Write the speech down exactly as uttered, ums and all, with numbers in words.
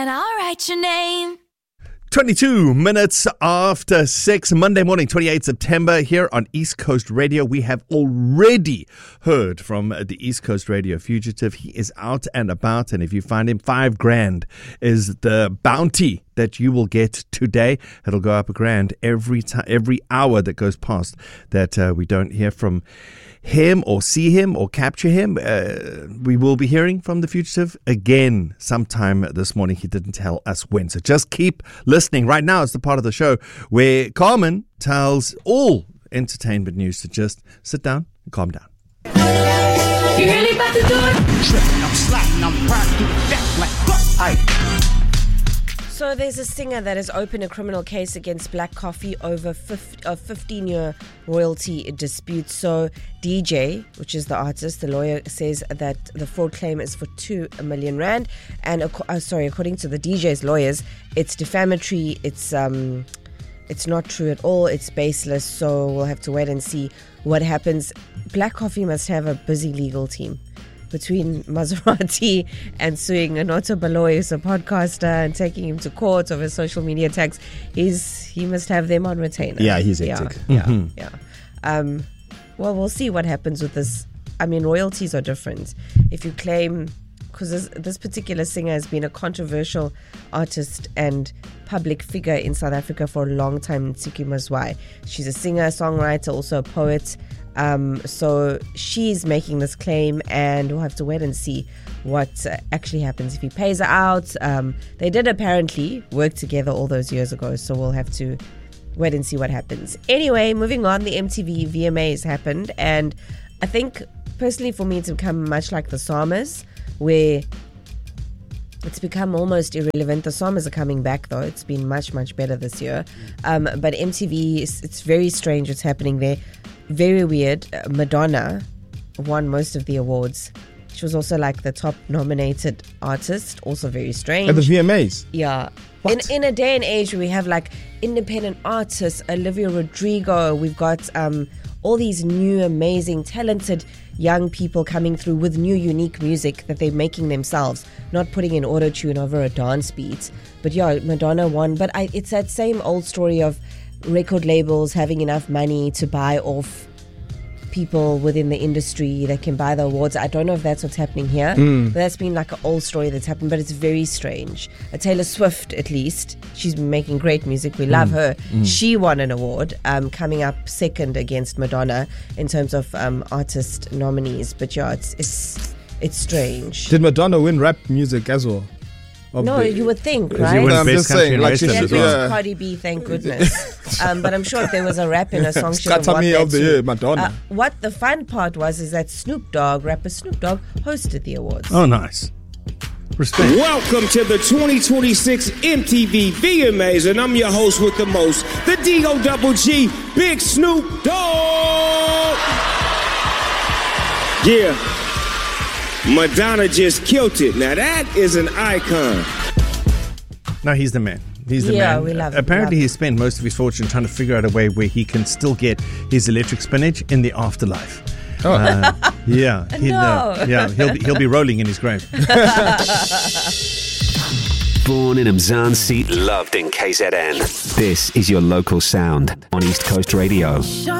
And I'll write your name. twenty-two minutes after six, Monday morning, twenty-eighth September, here on East Coast Radio. We have already heard from the East Coast Radio fugitive. He is out and about, and if you find him, five grand is the bounty that you will get today. It'll go up a grand every time, every hour that goes past that uh, we don't hear from him or see him or capture him. Uh, we will be hearing from the fugitive again sometime this morning. He didn't tell us when, so just keep listening. Right now it's the part of the show where Carmen tells all entertainment news to just sit down and calm down. You really about to do it? Tripping, I'm sliding, I'm riding through the deck like fuck. So there's a singer that has opened a criminal case against Black Coffee over a fifteen-year royalty dispute. So D J, which is the artist, the lawyer says that the fraud claim is for two million rand. And uh, sorry, according to the D J's lawyers, it's defamatory. It's um, it's not true at all. It's baseless. So we'll have to wait and see what happens. Black Coffee must have a busy legal team. Between Maserati and suing Anoto Baloyi, who's a podcaster, and taking him to court over social media attacks, he's he must have them on retainer. Yeah, he's hectic. Yeah, mm-hmm. yeah, yeah. Um, well, we'll see what happens with this. I mean, royalties are different. If you claim, because this, this particular singer has been a controversial artist and public figure in South Africa for a long time, Nsiki Mazwai. She's a singer, songwriter, also a poet. Um, so she's making this claim, and we'll have to wait and see what uh, actually happens if he pays her out. Um, they did apparently work together all those years ago, so we'll have to wait and see what happens. Anyway, moving on, the M T V V M As happened, and I think personally for me it's become much like the SAMAs, where it's become almost irrelevant. The SAMAs are coming back though. It's been much, much better this year. Um, but M T V, it's, it's very strange what's happening there. Very weird. Uh, Madonna won most of the awards. She was also like the top nominated artist. Also very strange. At the V M As? Yeah. What? In in a day and age where we have like independent artists, Olivia Rodrigo, we've got um, all these new, amazing, talented young people coming through with new, unique music that they're making themselves, not putting in auto-tune over a dance beat. But yeah, Madonna won. But I, it's that same old story of record labels having enough money to buy off people within the industry that can buy the awards. I don't know if that's what's happening here, mm. but that's been like an old story that's happened, but it's very strange. Uh, Taylor Swift, at least, she's been making great music. We love mm. her. Mm. She won an award, um, coming up second against Madonna in terms of um, artist nominees. But yeah, it's, it's, it's strange. Did Madonna win rap music as well? No, the, you would think, right? You I'm best just saying, like she as should, well. yeah. Cardi B, thank goodness. um, but I'm sure if there was a rap in a song, she would have won Skatami that of the too. year, Madonna. Uh, what the fun part was is that Snoop Dogg, rapper Snoop Dogg, hosted the awards. Oh, nice. Respect. Welcome to the twenty twenty-six M T V V M As, and I'm your host with the most, the D O double G, Big Snoop Dogg. Yeah. Madonna just killed it. Now that is an icon. No, he's the man. He's the Yeah, man. we love him, Apparently, love he spent most of his fortune trying to figure out a way where he can still get his electric spinach in the afterlife. Oh. Uh, yeah, he, No. uh, yeah, he'll be, he'll be rolling in his grave. Born in Mzansi, loved in K Z N. This is your local sound on East Coast Radio.